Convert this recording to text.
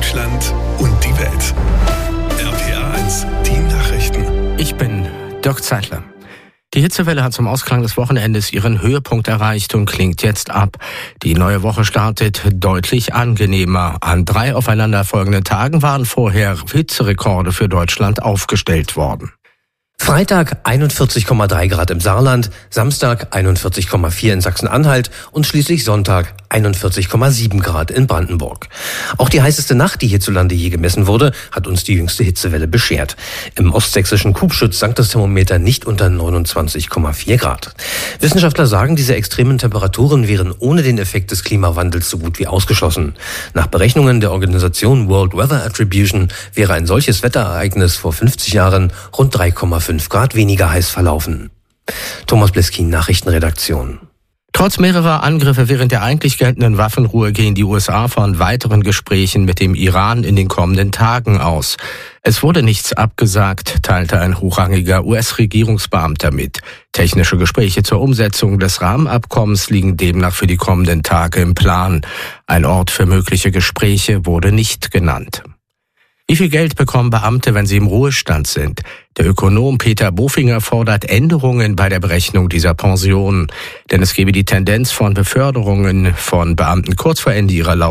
Deutschland und die Welt. RPA1, die Nachrichten. Ich bin Dirk Zeitler. Die Hitzewelle hat zum Ausklang des Wochenendes ihren Höhepunkt erreicht und klingt jetzt ab. Die neue Woche startet deutlich angenehmer. An 3 aufeinanderfolgenden Tagen waren vorher Hitzerekorde für Deutschland aufgestellt worden. Freitag 41,3 Grad im Saarland, Samstag 41,4 in Sachsen-Anhalt und schließlich Sonntag 41,7 Grad in Brandenburg. Auch die heißeste Nacht, die hierzulande je gemessen wurde, hat uns die jüngste Hitzewelle beschert. Im ostsächsischen Kubschütz sank das Thermometer nicht unter 29,4 Grad. Wissenschaftler sagen, diese extremen Temperaturen wären ohne den Effekt des Klimawandels so gut wie ausgeschlossen. Nach Berechnungen der Organisation World Weather Attribution wäre ein solches Wetterereignis vor 50 Jahren rund 3,5 Grad weniger heiß verlaufen. Thomas Bleskin, Nachrichtenredaktion. Trotz mehrerer Angriffe während der eigentlich geltenden Waffenruhe gehen die USA von weiteren Gesprächen mit dem Iran in den kommenden Tagen aus. Es wurde nichts abgesagt, teilte ein hochrangiger US-Regierungsbeamter mit. Technische Gespräche zur Umsetzung des Rahmenabkommens liegen demnach für die kommenden Tage im Plan. Ein Ort für mögliche Gespräche wurde nicht genannt. Wie viel Geld bekommen Beamte, wenn sie im Ruhestand sind? Der Ökonom Peter Bofinger fordert Änderungen bei der Berechnung dieser Pensionen. Denn es gebe die Tendenz von Beförderungen von Beamten kurz vor Ende ihrer